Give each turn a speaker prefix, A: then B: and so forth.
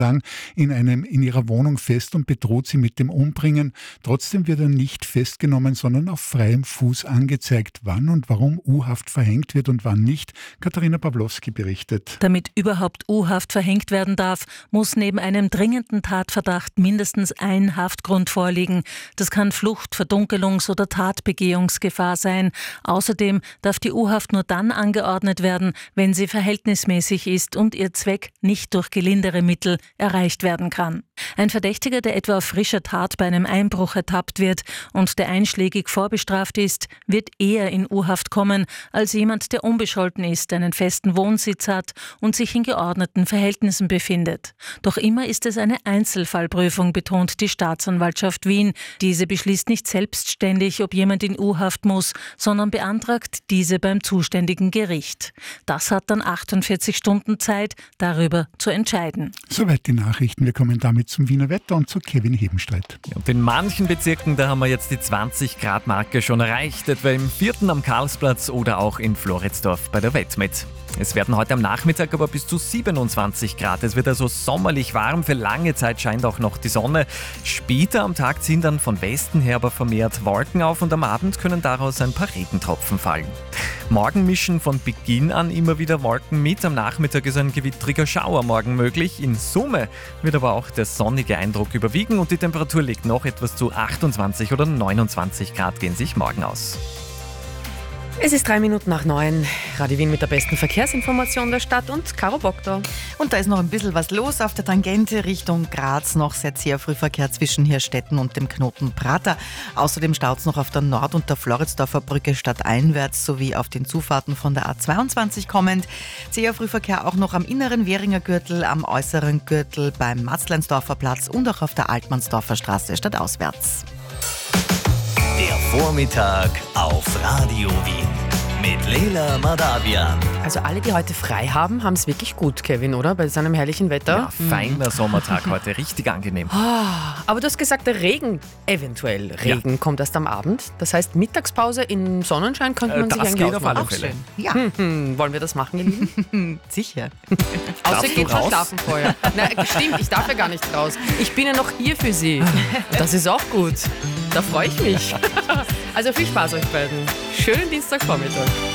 A: in ihrer Wohnung fest und bedroht sie mit dem Umbringen. Trotzdem wird er nicht festgenommen, sondern auf freiem Fuß angezeigt. Wann und warum U-Haft verhängt wird und wann nicht, Katharina Pawlowski berichtet.
B: Damit überhaupt U-Haft verhängt werden darf, muss neben einem dringenden Tatverdacht mindestens ein Haftgrund vorliegen. Das kann Flucht, Verdunkelungs- oder Tatbegehungsgefahr sein. Außerdem darf die U-Haft nur dann angeordnet werden, wenn sie verhältnismäßig ist und ihr Zweck nicht durch gelindere Mittel erreicht werden kann. Ein Verdächtiger, der etwa auf frischer Tat bei einem Einbruch ertappt wird und der einschlägig vorbestraft ist, wird eher in U-Haft kommen als jemand, der unbescholten ist, einen festen Wohnsitz hat und sich in geordneten Verhältnissen befindet. Doch immer ist es eine Einzelfallprüfung, betont die Staatsanwaltschaft Wien. Diese beschließt nicht selbstständig, ob jemand in U-Haft muss, sondern beantragt diese beim zuständigen Gericht. Das hat dann 48 Stunden Zeit, darüber zu entscheiden.
A: Soweit die Nachrichten. Wir kommen damit zum Wiener Wetter und zu Kevin Hebenstreit.
C: Und in manchen Bezirken, da haben wir jetzt die 20-Grad-Marke schon erreicht, etwa im Vierten am Karlsplatz oder auch in Floridsdorf bei der Wettmet. Es werden heute am Nachmittag aber bis zu 27 Grad. Es wird also sommerlich warm. Für lange Zeit scheint auch noch die Sonne. Später am Tag ziehen dann von Westen her aber vermehrt Wolken auf und am Abend können daraus ein paar Regentropfen fallen. Morgen mischen von Beginn an immer wieder Wolken mit. Am Nachmittag ist ein gewittriger Schauer morgen möglich. In Summe wird aber auch der sonnige Eindruck überwiegen und die Temperatur liegt noch etwas zu 28 oder 29 Grad gehen sich morgen aus.
D: Es ist 9:03. Radio Wien mit der besten Verkehrsinformation der Stadt und Caro Boktor.
E: Und da ist noch ein bisschen was los auf der Tangente Richtung Graz. Noch sehr Frühverkehr zwischen Hirstetten und dem Knoten Prater. Außerdem staut es noch auf der Nord- und der Floridsdorfer Brücke stadteinwärts sowie auf den Zufahrten von der A22 kommend. Zäher Frühverkehr auch noch am inneren Währinger Gürtel, am äußeren Gürtel beim Matzleinsdorfer Platz und auch auf der Altmannsdorfer Straße stadtauswärts.
F: Der Vormittag auf Radio Wien mit Leila Madavian.
D: Also alle, die heute frei haben, haben es wirklich gut, Kevin, oder? Bei seinem herrlichen Wetter.
C: Ja, feiner Sommertag heute, richtig angenehm.
D: Aber du hast gesagt, der Regen, eventuell Regen, kommt erst am Abend. Das heißt, Mittagspause in Sonnenschein könnte man sich
C: das
D: eigentlich
C: geht auf alle
D: ausmachen.
C: Fälle.
E: Ja,
D: Wollen wir das machen, ihr Lieben?
E: sicher.
D: Außer
C: Darfst
D: geht
C: du
D: schon
C: raus?
D: schlafen vorher. Nein, stimmt, ich darf ja gar nicht raus. Ich bin ja noch hier für Sie. Das ist auch gut. Da freue ich mich. Also viel Spaß euch beiden. Schönen Dienstagvormittag.